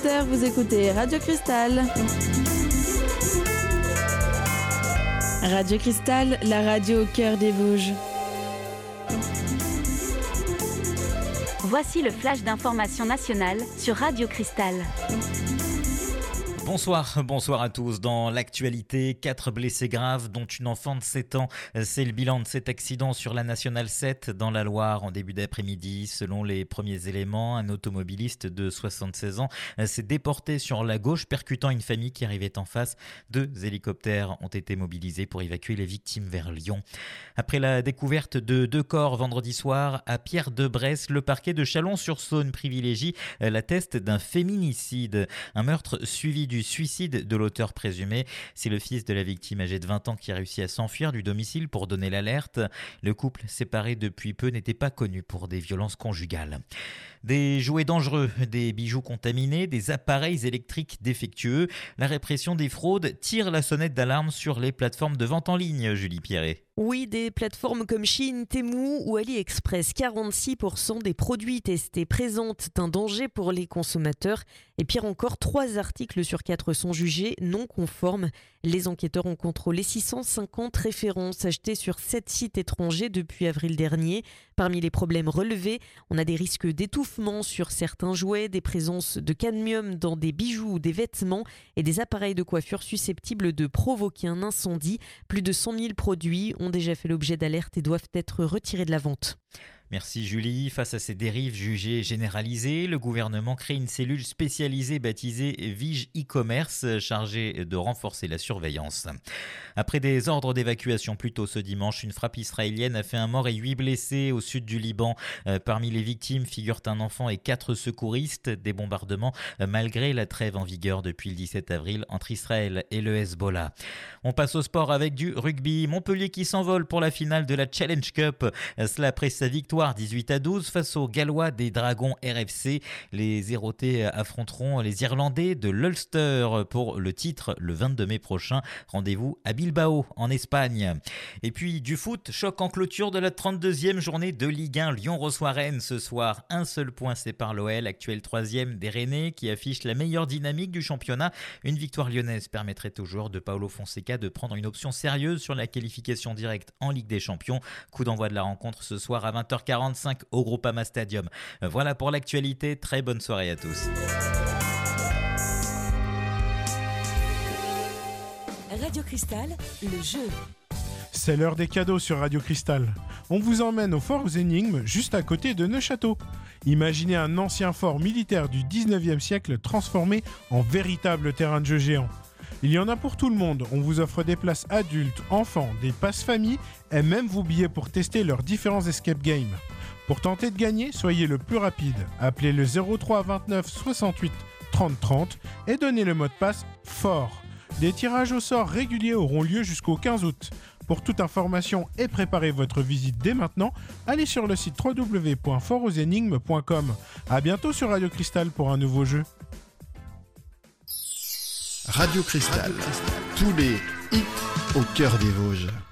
Vous écoutez Radio Cristal. Radio Cristal, la radio au cœur des Vosges. Voici le flash d'information nationale sur Radio Cristal. Bonsoir à tous. Dans l'actualité, 4 blessés graves, dont une enfant de 7 ans. C'est le bilan de cet accident sur la Nationale 7 dans la Loire en début d'après-midi. Selon les premiers éléments, un automobiliste de 76 ans s'est déporté sur la gauche, percutant une famille qui arrivait en face. 2 hélicoptères ont été mobilisés pour évacuer les victimes vers Lyon. Après la découverte de 2 corps vendredi soir à Pierre-de-Bresse, le parquet de Chalon-sur-Saône privilégie l'atteste d'un féminicide. Un meurtre suivi du suicide de l'auteur présumé. C'est le fils de la victime âgé de 20 ans qui a réussi à s'enfuir du domicile pour donner l'alerte. Le couple, séparé depuis peu, n'était pas connu pour des violences conjugales. Des jouets dangereux, des bijoux contaminés, des appareils électriques défectueux. La répression des fraudes tire la sonnette d'alarme sur les plateformes de vente en ligne, Julie Pierret. Oui, des plateformes comme Shein, Temu ou AliExpress. 46% des produits testés présentent un danger pour les consommateurs. Et pire encore, 3 articles sur 4 sont jugés non conformes. Les enquêteurs ont contrôlé 650 références achetées sur 7 sites étrangers depuis avril dernier. Parmi les problèmes relevés, on a des risques d'étouffement sur certains jouets, des présences de cadmium dans des bijoux ou des vêtements et des appareils de coiffure susceptibles de provoquer un incendie. Plus de 100 000 produits ont déjà fait l'objet d'alertes et doivent être retirés de la vente. Merci Julie. Face à ces dérives jugées généralisées, le gouvernement crée une cellule spécialisée baptisée Vige e-commerce chargée de renforcer la surveillance. Après des ordres d'évacuation plus tôt ce dimanche, une frappe israélienne a fait un mort et 8 blessés au sud du Liban. Parmi les victimes figurent un enfant et 4 secouristes. Des bombardements malgré la trêve en vigueur depuis le 17 avril entre Israël et le Hezbollah. On passe au sport avec du rugby. Montpellier qui s'envole pour la finale de la Challenge Cup. Cela après sa victoire 18-12 face aux Gallois des Dragons RFC. Les Hérotés affronteront les Irlandais de l'Ulster pour le titre le 22 mai prochain. Rendez-vous à Bilbao en Espagne. Et puis du foot, choc en clôture de la 32e journée de Ligue 1. Lyon reçoit Rennes ce soir. Un seul point sépare l'OL, actuel 3e des Rennais, qui affiche la meilleure dynamique du championnat. Une victoire lyonnaise permettrait aux joueurs de Paulo Fonseca de prendre une option sérieuse sur la qualification directe en Ligue des Champions. Coup d'envoi de la rencontre ce soir à 20h45 au Groupama Stadium. Voilà pour l'actualité. Très bonne soirée à tous. Radio Cristal, le jeu. C'est l'heure des cadeaux sur Radio Cristal. On vous emmène au fort aux énigmes, juste à côté de Neuchâteau. Imaginez un ancien fort militaire du 19e siècle transformé en véritable terrain de jeu géant. Il y en a pour tout le monde. On vous offre des places adultes, enfants, des passes famille et même vos billets pour tester leurs différents escape games. Pour tenter de gagner, soyez le plus rapide. Appelez le 03 29 68 30 30 et donnez le mot de passe FORT. Des tirages au sort réguliers auront lieu jusqu'au 15 août. Pour toute information et préparer votre visite dès maintenant, allez sur le site www.fortauxénigmes.com. À bientôt sur Radio Cristal pour un nouveau jeu. Radio Cristal, tous les hits au cœur des Vosges.